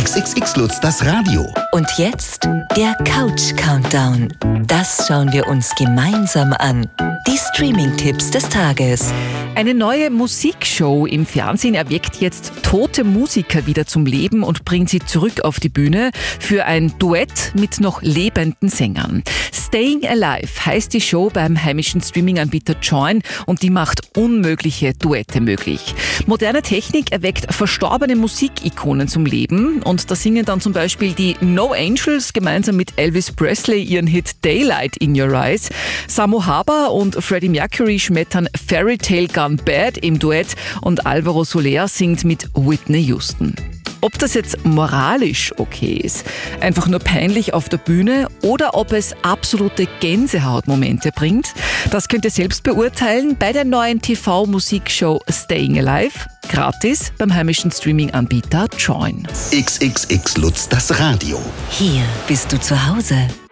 XXX Lutz, das Radio. Und jetzt der Couch-Countdown. Das schauen wir uns gemeinsam an. Die Streaming-Tipps des Tages. Eine neue Musikshow im Fernsehen erweckt jetzt tote Musiker wieder zum Leben und bringt sie zurück auf die Bühne für ein Duett mit noch lebenden Sängern. Staying Alive heißt die Show beim heimischen Streaming-Anbieter Join und die macht unmögliche Duette möglich. Moderne Technik erweckt verstorbene Musikikonen zum Leben und da singen dann zum Beispiel die No Angels gemeinsam mit Elvis Presley ihren Hit Daylight in Your Eyes. Samo Haber und Freddie Mercury schmettern Fairy Tale Gone Bad im Duett und Alvaro Soler singt mit Whitney Houston. Ob das jetzt moralisch okay ist, einfach nur peinlich auf der Bühne oder ob es absolute Gänsehautmomente bringt, das könnt ihr selbst beurteilen bei der neuen TV-Musikshow Staying Alive, gratis beim heimischen Streaming-Anbieter Join. XXX Lutz, das Radio. Hier bist du zu Hause.